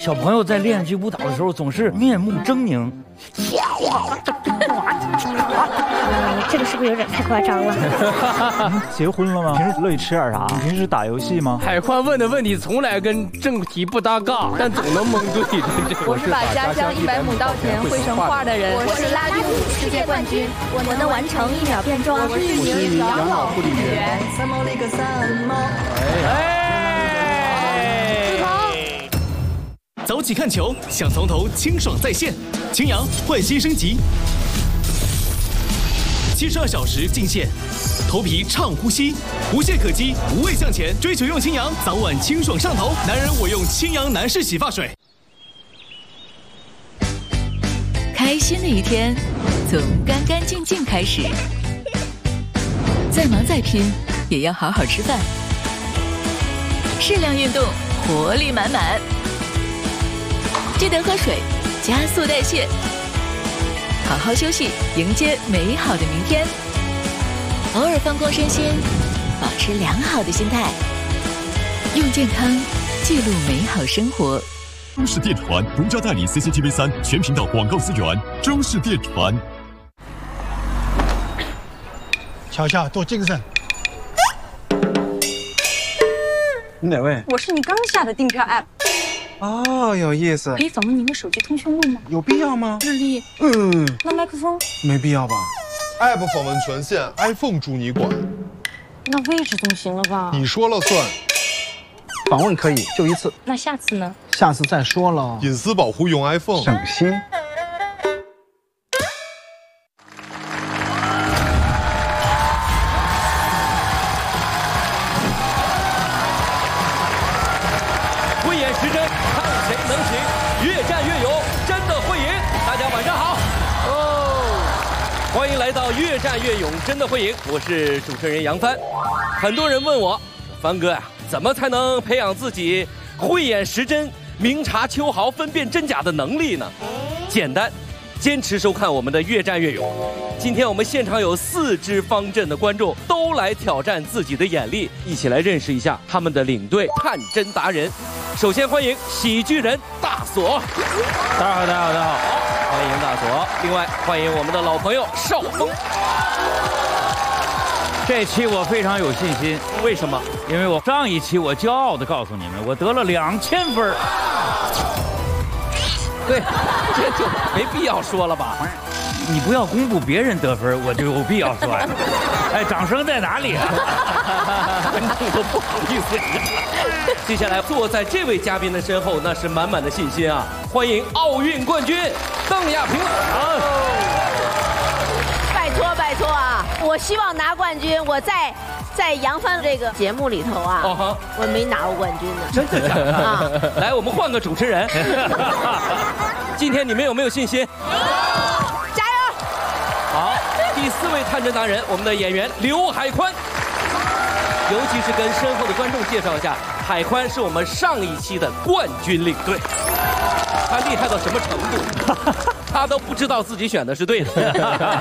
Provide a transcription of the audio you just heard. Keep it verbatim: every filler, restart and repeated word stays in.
小朋友在练习舞蹈的时候总是面目狰狞。 这个是不是有点太夸张了？ 结婚了吗？平时乐意吃点啥？你平时打游戏吗？ 海宽问的问题从来跟正题不搭嘎，但总能蒙对。 我是把家乡一百亩稻田绘成画的人。 我是拉力舞世界冠军，我能完成一秒变装。 我是一名养老护理员。 哎。 早起看球，想从头清爽在线。青阳换新升级，七十二小时进线，头皮畅呼吸，无懈可击，无畏向前。追求用青阳，早晚清爽上头。男人我用青阳男士洗发水。 开心的一天，从干干净净开始。再忙再拼，也要好好吃饭。适量运动，活力满满。记得喝水，加速代谢，好好休息，迎接美好的明天。偶尔放空身心，保持良好的心态，用健康记录美好生活。 中视电传独家代理 C C T V 三全频道广告资源，中视电传。 乔乔，多精神。 你哪位？ 我是你刚下的订票 app。 哦，有意思。 可以访问您的手机通讯录吗？ 有必要吗？ 日历。 嗯。 那麦克风？ 没必要吧。 App 访问权限 ，iPhone 主你管。 那位置总行了吧？ 你说了算。 访问可以，就一次。 那下次呢？ 下次再说了。 隐私保护用 iPhone。 省心。 时针，看谁能行，越战越勇，真的会赢。大家晚上好，哦，欢迎来到越战越勇，真的会赢。我是主持人杨帆。很多人问我，帆哥呀、啊，怎么才能培养自己慧眼识真、明察秋毫、分辨真假的能力呢？简单，坚持收看我们的越战越勇。今天我们现场有四支方阵的观众都来挑战自己的眼力，一起来认识一下他们的领队探真达人。首先欢迎喜剧人大锁， 大家好，大家好，大家好， 欢迎大锁。另外欢迎我们的老朋友邵峰。 这期我非常有信心， 为什么？ 因为我上一期我骄傲地告诉你们，我得了两千分。 对，这就没必要说了吧？ 你不要公布别人得分，我就有必要说呀。哎，掌声在哪里啊？ 观众都不好意思。接下来坐在这位嘉宾的身后，那是满满的信心啊！欢迎奥运冠军邓亚萍。啊、 拜托拜托啊！我希望拿冠军。我在在杨帆这个节目里头啊，哦、我没拿过冠军呢。 真的假的？啊！来，我们换个主持人。今天你们有没有信心？ 加油！ 好，第四位探真达人，我们的演员刘海宽。尤其是跟身后的观众介绍一下，海宽是我们上一期的冠军领队，他厉害到什么程度？他都不知道自己选的是对的。